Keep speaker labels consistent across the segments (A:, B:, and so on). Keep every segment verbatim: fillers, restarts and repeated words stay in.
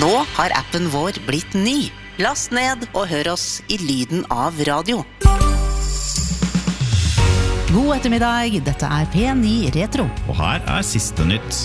A: Nå har appen vår blitt ny. Last ned og hør oss i lyden av radio.
B: God ettermiddag, dette er P ni Retro.
C: Og her er siste nytt.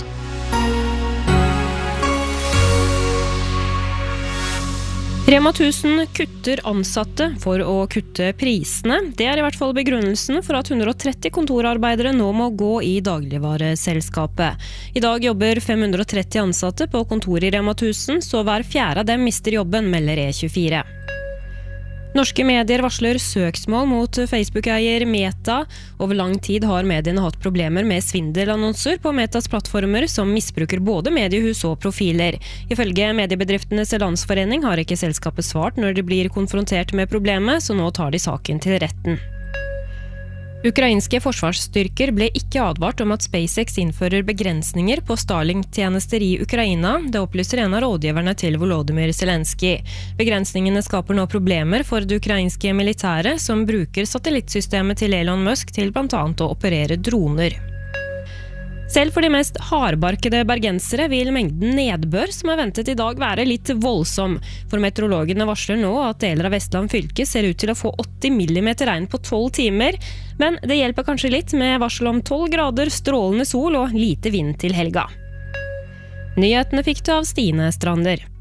D: Rema tusen kutter ansatte for å kutte prisene. Det er i hvert fall begrunnelsen for at hundre og tretti kontorarbeidere nå må gå i dagligvareselskapet. I dag jobber fem hundre og tretti ansatte på kontor i Rema tusen, så hver fjerde av dem mister jobben, melder E tjuefire. Norske medier varsler søksmål mot Facebook-eier Meta. Over lang tid har mediene hatt problemer med svindelannonser på Metas plattformer som misbruker både mediehus og profiler. Ifølge Mediebedriftenes Landsforening har ikke selskapet svart når de blir konfrontert med problemet, så nå tar de saken til retten. Ukrainske forsvarsstyrker ble ikke advart om at SpaceX innfører begrensninger på Starlink-tjenester i Ukraina. Det opplyser en av rådgiverne til Volodymyr Zelensky. Begrensningene skaper nå problemer for det ukrainske militæret, som bruker satellittsystemet til Elon Musk til blant annet å operere droner. Selv for de mest hardbarkede bergensere vil mengden nedbør som er ventet i dag være litt voldsom. For meteorologene varsler nå at deler av Vestland fylke ser ut til å få åtti millimeter regn på tolv timer. Men det hjelper kanskje litt med varsel om tolv grader, strålende sol og lite vind til helga. Nyhetene fikk du av Stine Strander.